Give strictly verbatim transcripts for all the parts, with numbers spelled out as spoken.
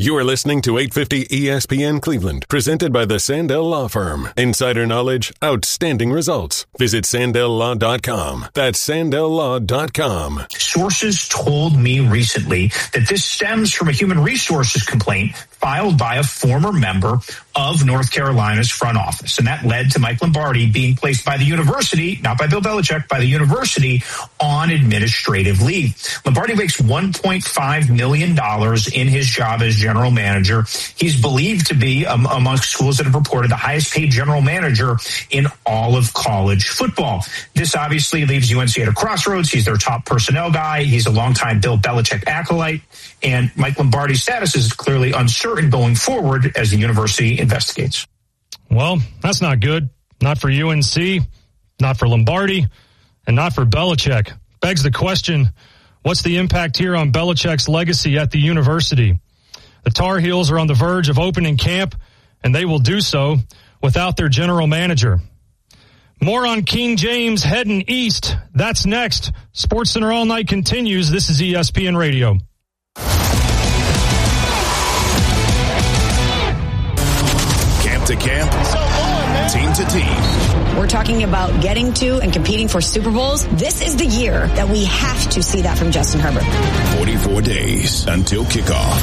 You are listening to eight fifty E S P N Cleveland, presented by the Sandell Law Firm. Insider knowledge, outstanding results. Visit Sandell Law dot com. That's Sandell Law dot com. Sources told me recently that this stems from a human resources complaint filed by a former member of North Carolina's front office. And that led to Mike Lombardi being placed by the university, not by Bill Belichick, by the university on administrative leave. Lombardi makes one point five million dollars in his job as general manager. He's believed to be um, amongst schools that have reported the highest paid general manager in all of college football. This obviously leaves U N C at a crossroads. He's their top personnel guy. He's a longtime Bill Belichick acolyte. And Mike Lombardi's status is clearly uncertain going forward as the university investigates. Well, that's not good. Not for U N C, not for Lombardi, and not for Belichick. Begs the question, what's the impact here on Belichick's legacy at the university? The Tar Heels are on the verge of opening camp, and they will do so without their general manager. More on King James heading east. That's next. SportsCenter All Night continues. This is E S P N Radio. Camp to camp, team to team. We're talking about getting to and competing for Super Bowls. This is the year that we have to see that from Justin Herbert. forty-four days until kickoff.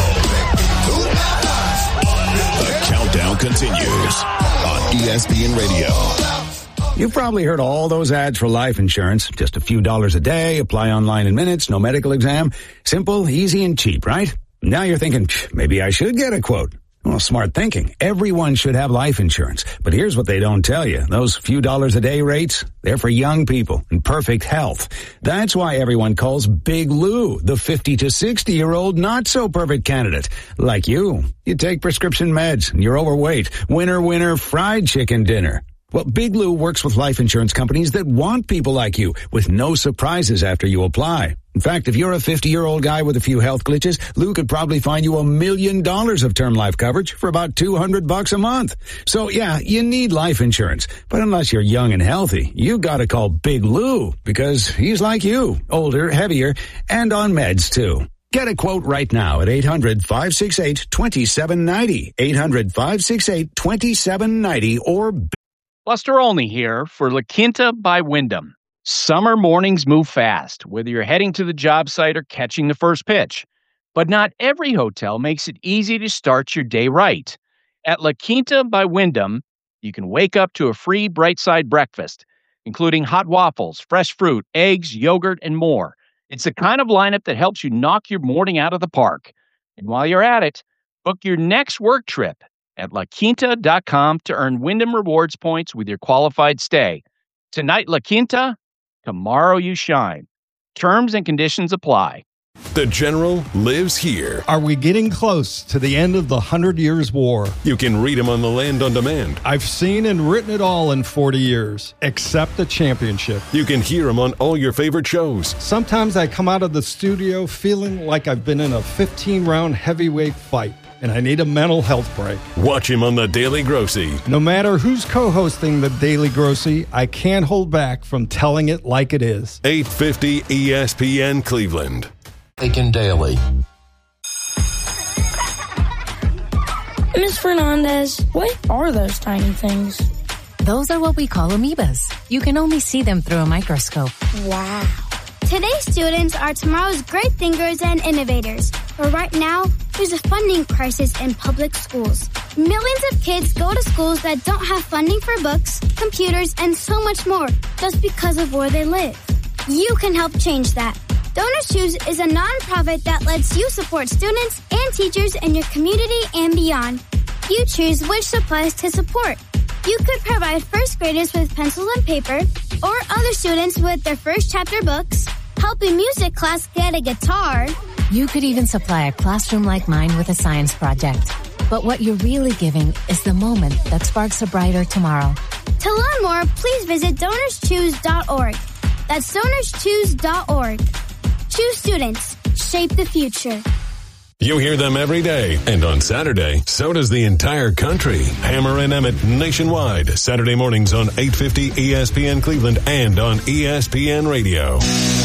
The countdown continues on E S P N Radio. You've probably heard all those ads for life insurance. Just a few dollars a day, apply online in minutes, no medical exam. Simple, easy, and cheap, right? Now you're thinking, maybe I should get a quote. Well, smart thinking. Everyone should have life insurance. But here's what they don't tell you. Those few dollars a day rates, they're for young people in perfect health. That's why everyone calls Big Lou the fifty to sixty-year-old not-so-perfect candidate. Like you. You take prescription meds, and you're overweight. Winner, winner, fried chicken dinner. Well, Big Lou works with life insurance companies that want people like you with no surprises after you apply. In fact, if you're a fifty-year-old guy with a few health glitches, Lou could probably find you a million dollars of term life coverage for about two hundred bucks a month. So, yeah, you need life insurance. But unless you're young and healthy, you gotta call Big Lou because he's like you, older, heavier, and on meds, too. Get a quote right now at eight hundred, five six eight, two seven nine zero, eight hundred, five six eight, two seven nine zero, or Buster Olney here for La Quinta by Wyndham. Summer mornings move fast, whether you're heading to the job site or catching the first pitch. But not every hotel makes it easy to start your day right. At La Quinta by Wyndham, you can wake up to a free Bright Side breakfast, including hot waffles, fresh fruit, eggs, yogurt, and more. It's the kind of lineup that helps you knock your morning out of the park. And while you're at it, book your next work trip at la quinta dot com to earn Wyndham Rewards points with your qualified stay. Tonight, La Quinta, tomorrow you shine. Terms and conditions apply. The General lives here. Are we getting close to the end of the Hundred Years' War? You can read him on the Land on Demand. I've seen and written it all in forty years, except the championship. You can hear him on all your favorite shows. Sometimes I come out of the studio feeling like I've been in a fifteen-round heavyweight fight, and I need a mental health break. Watch him on The Daily Grossy. No matter who's co-hosting The Daily Grossy, I can't hold back from telling it like it is. eight fifty E S P N Cleveland. Aiken Daily. Miz Fernandez, what are those tiny things? Those are what we call amoebas. You can only see them through a microscope. Wow. Today's students are tomorrow's great thinkers and innovators. But right now, there's a funding crisis in public schools. Millions of kids go to schools that don't have funding for books, computers, and so much more just because of where they live. You can help change that. Donors Choose is a nonprofit that lets you support students and teachers in your community and beyond. You choose which supplies to support. You could provide first graders with pencils and paper, or other students with their first chapter books, help a music class get a guitar. You could even supply a classroom like mine with a science project. But what you're really giving is the moment that sparks a brighter tomorrow. To learn more, please visit donors choose dot org. That's donors choose dot org. Choose students. Shape the future. You hear them every day, and on Saturday, so does the entire country. Hammer and Emmett nationwide, Saturday mornings on eight fifty E S P N Cleveland and on E S P N Radio.